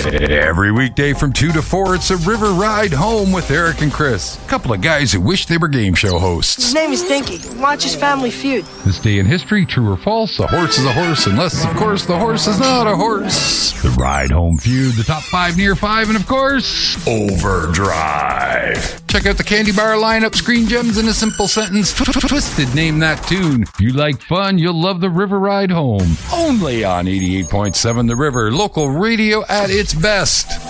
Every weekday from 2 to 4, it's a river ride home with Eric and Chris. A couple of guys who wish they were game show hosts. His name is Dinky. Watches Family Feud. This day in history, true or false, a horse is a horse, unless, of course, the horse is not a horse. The Ride Home Feud, the top 5 near 5, and of course, Overdrive. Check out the candy bar lineup, screen gems in a simple sentence. Twisted, name that tune. If you like fun, you'll love the River Ride Home. Only on 88.7 The River, local radio at its best.